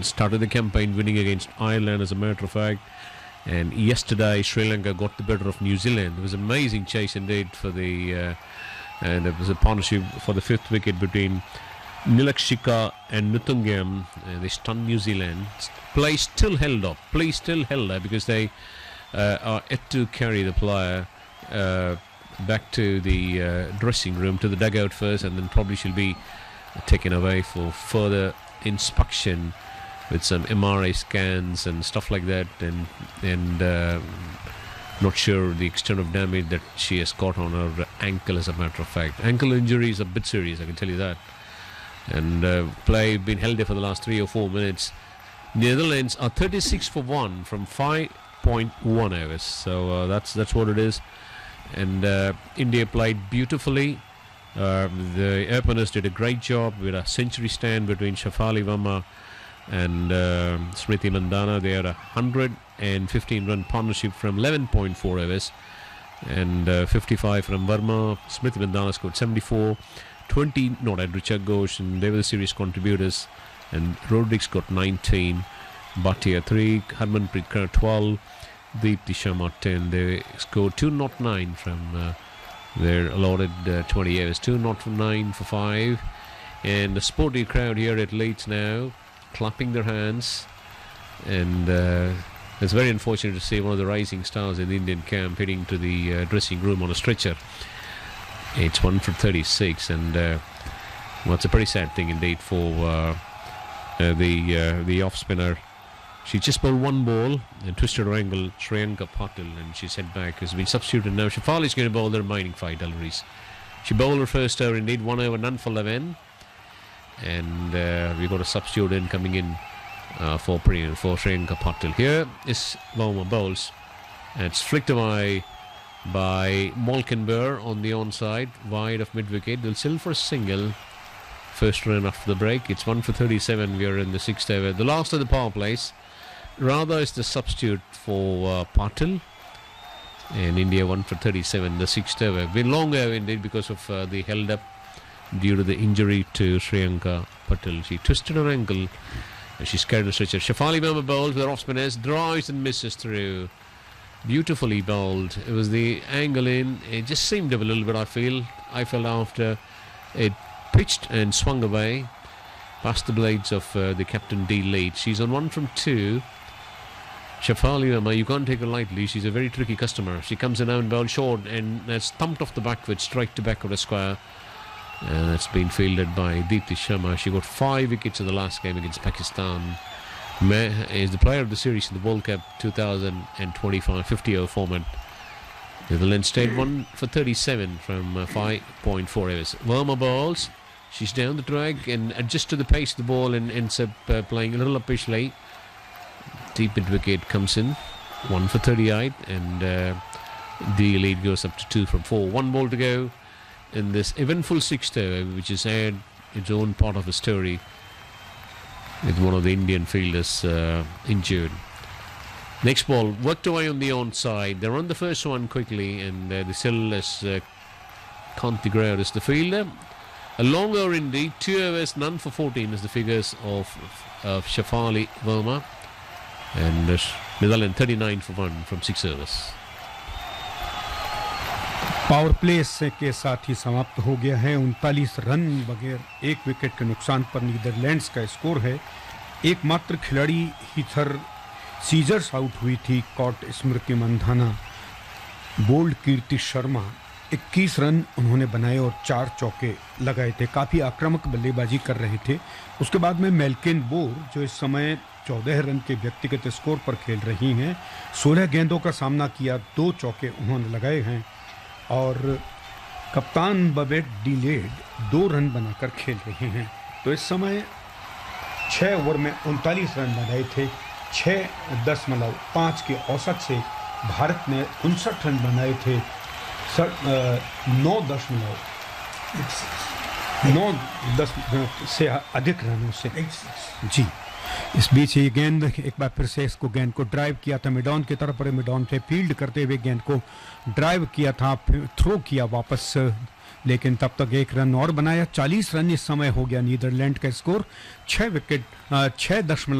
started the campaign winning against Ireland, as a matter of fact. And yesterday, Sri Lanka got the better of New Zealand. It was an amazing chase indeed for the... and it was a partnership for the 5th wicket between Nilakshika and Nuttungam. They stunned New Zealand. Play still held up because they are yet to carry the player back to the dressing room, to the dugout first, and then probably she'll be taken away for further inspection with some MRI scans and stuff like that, and not sure the extent of damage that she has got on her ankle, as a matter of fact. Ankle injury is a bit serious, I can tell you that. And play been held there for the last 3 or 4 minutes. Netherlands are 36 for 1 from 5.1 overs, so that's what it is. And India played beautifully. The openers did a great job with a century stand between Shafali Verma and Smriti Mandhana. They had a 115-run partnership from 11.4 overs, and 55 from Verma. Smriti Mandhana scored 74. 20 not at Richard Ghosh, and they were the series contributors. And Rodrigues got 19, Bhatia 3, Harmanpreet Kaur 12, Deepti Sharma 10. They scored 209 from their allotted 20 overs. 209 for 5. And the sporty crowd here at Leeds now clapping their hands. And it's very unfortunate to see one of the rising stars in the Indian camp heading to the dressing room on a stretcher. It's 1 for 36, and well, it's a pretty sad thing indeed for the off spinner. She just bowled one ball and twisted her ankle, Shreyanka Patil, and she's head back. Has been substituted now. Shafali is going to bowl the remaining 5 deliveries. She bowled her first over indeed, 1 over, none for 11, and we've got a substitute in coming in for Shreyanka Patil. Here is Verma bowls, and it's flicked away by Molkenberg on the onside, wide of mid-wicket. They'll settle for a single. First run after the break. It's 1 for 37. We are in the 6th over. The last of the power plays. Radha is the substitute for Patil. And India 1 for 37, the 6th over. Been long over indeed because of the held up due to the injury to Shreyanka Patil. She twisted her ankle and she's carried a stretcher. Shafali Verma bowls with her off spinners, drives and misses through. Beautifully bowled. It was the angle in. It just seemed a little bit, I felt after it pitched and swung away past the blades of the captain D Lead. She's on 1 from 2. Shafali Verma, you can't take her lightly. She's a very tricky customer. She comes in now and bowled short and has thumped off the backwards, straight to back of the square. And it's been fielded by Deepti Sharma. She got 5 wickets in the last game against Pakistan. Is the player of the series in the World Cup 2025 50-over format. Netherlands stayed 1 for 37 from 5.4 overs. Verma bowls. She's down the track and adjusts to the pace of the ball and ends up playing a little uppishly. Deep mid-wicket comes in. 1 for 38, and the lead goes up to 2 from 4. 1 ball to go in this eventful 6th over, which has had its own part of a story, with one of the Indian fielders injured. Next ball worked away on the onside. They run the first one quickly, and the still is Kanti Grout is the fielder. A long over indeed, 2 overs, none for 14 is the figures of Shafali Verma, and Netherlands 39 for 1 from 6 overs. Power play के साथ ही समाप्त हो गया है. 39 run बगैर 1 wicket के नुकसान पर नीदरलैंड्स का स्कोर है. एकमात्र खिलाड़ी हीथर सीजर्स आउट हुई थी. कॉट स्मृति मंधाना, बोल्ड कीर्ति शर्मा 21 रन उन्होंने बनाए और 4 चौके लगाए थे. काफ़ी आक्रामक बल्लेबाजी कर रहे थे. उसके बाद में मेल्किन बोर, जो इस समय 14 रन के व्यक्तिगत स्कोर पर खेल रही हैं, 16 गेंदों का सामना किया, 2 चौके उन्होंने लगाए हैं. और कप्तान बबेट डिलेड 2 रन बनाकर खेल रहे हैं. तो इस समय 6 ओवर में 39 रन बनाए थे. 6.5 के औसत से भारत ने 59 रन बनाए थे. 9 से अधिक रनों से. जी, इस बीच ये गेंद एक बार फिर से इसको गेंद को ड्राइव किया था मिडॉन की तरफ, पर मिडॉन से फील्ड करते हुए गेंद को ड्राइव किया था, थ्रो किया वापस, लेकिन तब तक 1 रन और बनाया. 40 रन इस समय हो गया नीदरलैंड का स्कोर. 6 विकेट 6